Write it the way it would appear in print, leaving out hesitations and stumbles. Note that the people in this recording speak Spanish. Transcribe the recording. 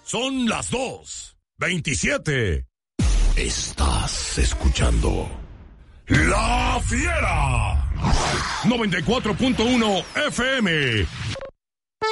Son las 2:27. Estás escuchando La Fiera 94.1 FM